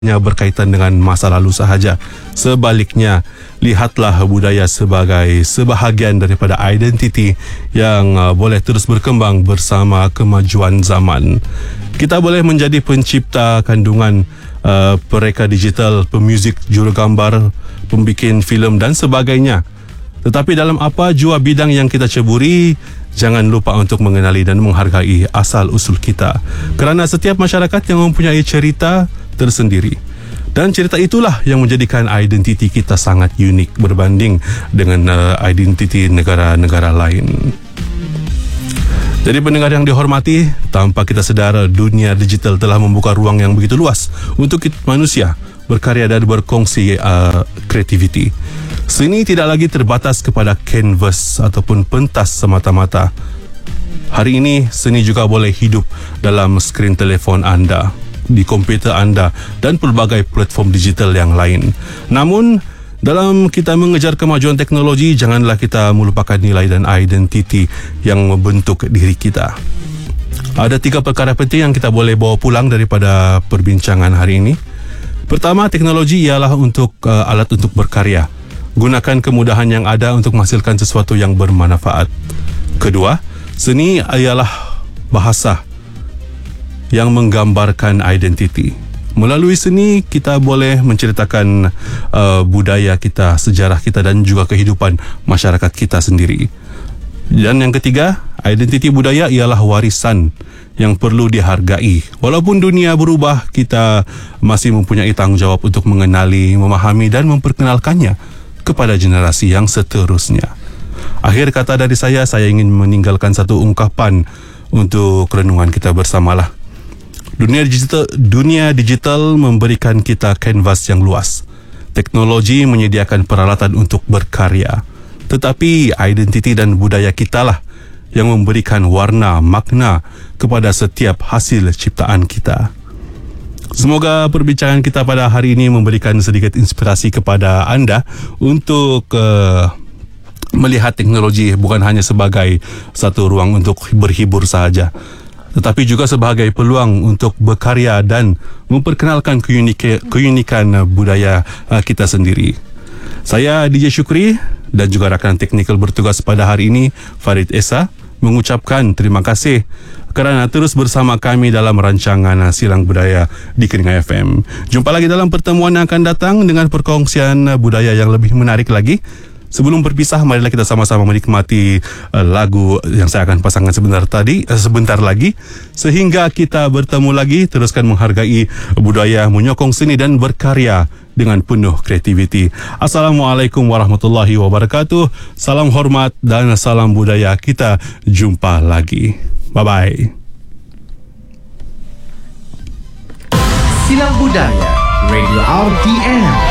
berkaitan dengan masa lalu sahaja. Sebaliknya, lihatlah budaya sebagai sebahagian daripada identiti yang boleh terus berkembang bersama kemajuan zaman. Kita boleh menjadi pencipta kandungan, pereka digital, pemuzik, jurugambar, pembikin filem dan sebagainya. Tetapi dalam apa jua bidang yang kita ceburi, jangan lupa untuk mengenali dan menghargai asal-usul kita. Kerana setiap masyarakat yang mempunyai cerita tersendiri. Dan cerita itulah yang menjadikan identiti kita sangat unik berbanding dengan identiti negara-negara lain. Jadi pendengar yang dihormati, tanpa kita sedar, dunia digital telah membuka ruang yang begitu luas untuk kita manusia berkarya dan berkongsi kreativiti. Seni tidak lagi terbatas kepada kanvas ataupun pentas semata-mata. Hari ini, seni juga boleh hidup dalam skrin telefon anda, di komputer anda dan pelbagai platform digital yang lain. Namun, dalam kita mengejar kemajuan teknologi, janganlah kita melupakan nilai dan identiti yang membentuk diri kita. Ada 3 perkara penting yang kita boleh bawa pulang daripada perbincangan hari ini. Pertama, teknologi ialah alat untuk berkarya. Gunakan kemudahan yang ada untuk menghasilkan sesuatu yang bermanfaat. Kedua, seni ialah bahasa yang menggambarkan identiti. Melalui seni, kita boleh menceritakan budaya kita, sejarah kita dan juga kehidupan masyarakat kita sendiri. Dan yang ketiga, identiti budaya ialah warisan yang perlu dihargai. Walaupun dunia berubah, kita masih mempunyai tanggungjawab untuk mengenali, memahami dan memperkenalkannya kepada generasi yang seterusnya. Akhir kata dari saya ingin meninggalkan satu ungkapan untuk renungan kita bersamalah. Dunia digital memberikan kita kanvas yang luas. Teknologi menyediakan peralatan untuk berkarya. Tetapi identiti dan budaya kitalah yang memberikan warna, makna kepada setiap hasil ciptaan kita. Semoga perbincangan kita pada hari ini memberikan sedikit inspirasi kepada anda untuk melihat teknologi bukan hanya sebagai satu ruang untuk berhibur sahaja, tetapi juga sebagai peluang untuk berkarya dan memperkenalkan keunikan budaya kita sendiri. Saya DJ Syukri dan juga rakan teknikal bertugas pada hari ini, Farid Esa, mengucapkan terima kasih kerana terus bersama kami dalam rancangan Silang Budaya di Keringa FM. Jumpa lagi dalam pertemuan yang akan datang dengan perkongsian budaya yang lebih menarik lagi. Sebelum berpisah, marilah kita sama-sama menikmati lagu yang saya akan pasangkan sebentar lagi. Sehingga kita bertemu lagi, teruskan menghargai budaya, menyokong seni dan berkarya dengan penuh kreativiti. Assalamualaikum warahmatullahi wabarakatuh. Salam hormat dan salam budaya. Kita jumpa lagi. Bye-bye. Silang Budaya Radio RTM.